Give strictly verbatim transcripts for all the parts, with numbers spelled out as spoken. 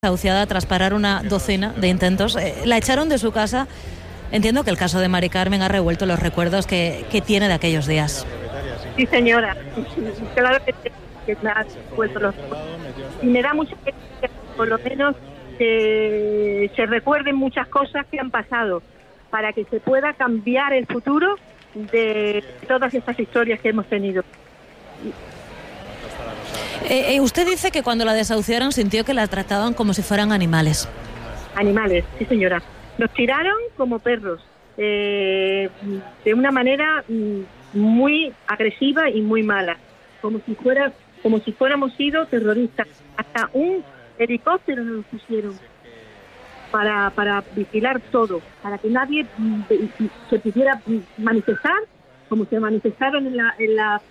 Desahuciada tras parar una docena de intentos. Eh, la echaron de su casa. Entiendo que el caso de Mari Carmen ha revuelto los recuerdos que, que tiene de aquellos días. Sí, señora. Claro que, que me ha revuelto los recuerdos. Y me da mucha pena que por lo menos eh, se recuerden muchas cosas que han pasado para que se pueda cambiar el futuro de todas estas historias que hemos tenido. Eh, eh, usted dice que cuando la desahuciaron sintió que la trataban como si fueran animales. Animales, sí señora. Nos tiraron como perros, eh, de una manera muy agresiva y muy mala, como si fuera, como si fuéramos sido terroristas. Hasta un helicóptero nos pusieron para para vigilar todo, para que nadie se pudiera manifestar, como se manifestaron en la en la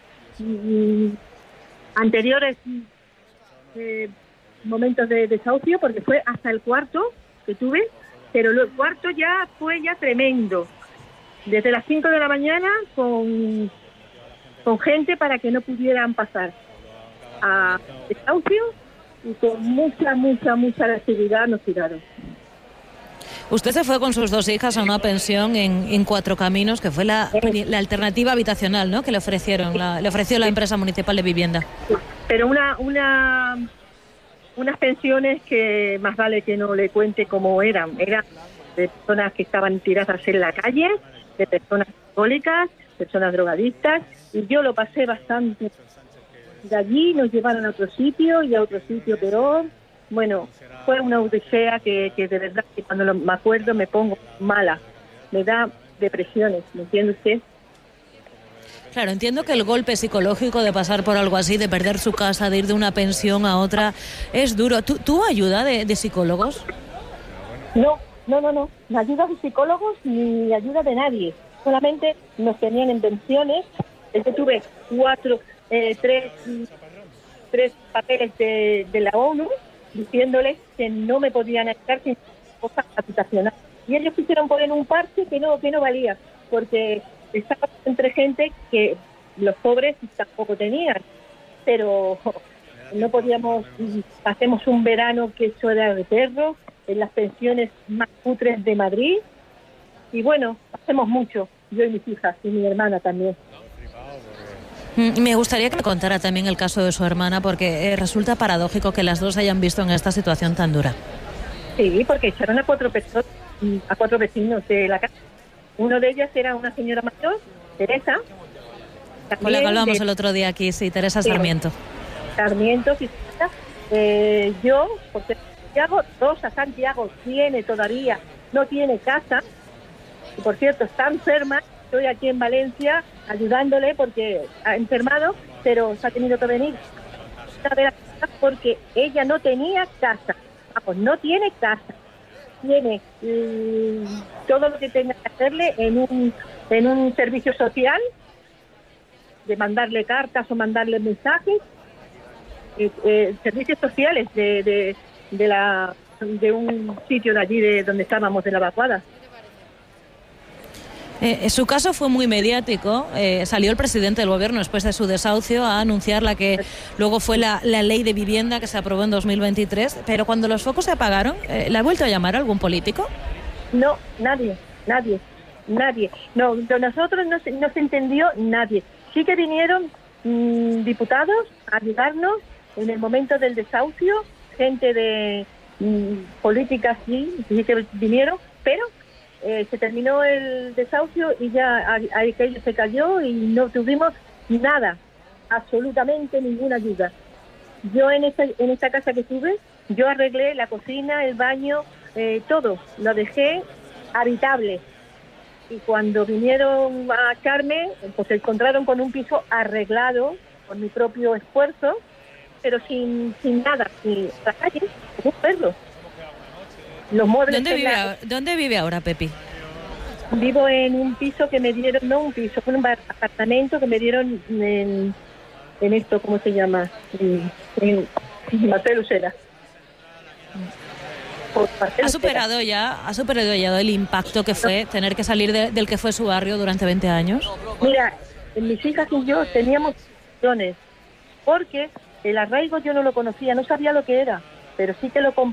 anteriores eh, momentos de desahucio, porque fue hasta el cuarto que tuve, pero el cuarto ya fue ya tremendo, desde las cinco de la mañana con, con gente para que no pudieran pasar a desahucio, y con mucha, mucha, mucha agresividad nos tiraron. Usted se fue con sus dos hijas a una pensión en, en Cuatro Caminos, que fue la, la alternativa habitacional, ¿no?, que le ofrecieron, la, le ofreció la empresa municipal de vivienda. Pero una, una, unas pensiones que más vale que no le cuente cómo eran. Eran de personas que estaban tiradas en la calle, de personas alcohólicas, personas drogadictas, y yo lo pasé bastante. De allí nos llevaron a otro sitio y a otro sitio peor. Bueno, fue una odisea que, que de verdad que cuando lo, me acuerdo me pongo mala, me da depresiones, ¿me entiende usted? Claro, entiendo que el golpe psicológico de pasar por algo así, de perder su casa, de ir de una pensión a otra, es duro. ¿Tú, ¿tú ayuda de, de psicólogos? No, no, no, no, ni ayuda de psicólogos ni ayuda de nadie. Solamente nos tenían en pensiones. Yo tuve cuatro, eh, tres, tres papeles de, de la ONU diciéndoles que no me podían ayudar sin cosas habitacionales. Y ellos quisieron poner un parche que no, que no valía, porque estaba entre gente que los pobres tampoco tenían, pero no podíamos, hacemos un verano que eso era de perro, en las pensiones más cutres de Madrid, y bueno, hacemos mucho, yo y mis hijas, y mi hermana también. Me gustaría que me contara también el caso de su hermana, porque eh, resulta paradójico que las dos hayan visto en esta situación tan dura. Sí, porque echaron a cuatro personas, a cuatro vecinos de la casa. Uno de ellas era una señora mayor, Teresa. Con la que hablábamos de, el otro día aquí, sí, Teresa Sarmiento. Sarmiento, sí, eh, yo, por Santiago, Rosa Santiago tiene todavía, no tiene casa, y por cierto está enferma. Estoy aquí en Valencia ayudándole porque ha enfermado, pero se ha tenido que venir a ver a casa porque ella no tenía casa. Vamos, no tiene casa. Tiene eh, todo lo que tenga que hacerle en un en un servicio social, de mandarle cartas o mandarle mensajes, eh, eh, servicios sociales de, de, de, la, de un sitio de allí de donde estábamos, de la evacuada. Eh, su caso fue muy mediático. Eh, salió el presidente del gobierno después de su desahucio a anunciar la que luego fue la, la ley de vivienda que se aprobó en dos mil veintitrés, pero cuando los focos se apagaron, eh, ¿le ha vuelto a llamar a algún político? No, nadie, nadie, nadie. No, de nosotros no se, no se entendió nadie. Sí que vinieron mmm, diputados a ayudarnos en el momento del desahucio, gente de mmm, políticas, sí, sí que vinieron, pero Eh, se terminó el desahucio y ya aquello se cayó y no tuvimos nada, absolutamente ninguna ayuda. Yo en esta, en esta casa que tuve, yo arreglé la cocina, el baño, eh, todo, lo dejé habitable. Y cuando vinieron a echarme, pues se encontraron con un piso arreglado, con mi propio esfuerzo, pero sin, sin nada, sin la calle, como un perro. Los muebles. ¿Dónde vive, la... ¿Dónde vive ahora, Pepi? Vivo en un piso que me dieron, no un piso, un apartamento que me dieron en, en esto, ¿cómo se llama? En, en, en Marcelo Lucera. ¿Ha superado ya, ha superado ya el impacto que fue tener que salir de, del que fue su barrio durante veinte años? Mira, mis hijas y yo teníamos opciones, porque el arraigo yo no lo conocía, no sabía lo que era, pero sí que lo compré.